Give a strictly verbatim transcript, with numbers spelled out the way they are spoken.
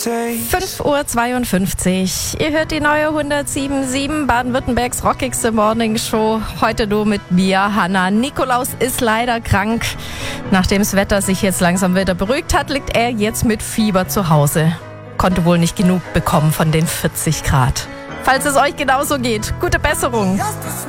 fünf Uhr zweiundfünfzig. Ihr hört die neue hundertsieben Komma sieben Baden-Württembergs rockigste Morning Show. Heute du mit mir, Hanna. Nikolaus ist leider krank. Nachdem das Wetter sich jetzt langsam wieder beruhigt hat, liegt er jetzt mit Fieber zu Hause. Konnte wohl nicht genug bekommen von den vierzig Grad. Falls es euch genauso geht, gute Besserung.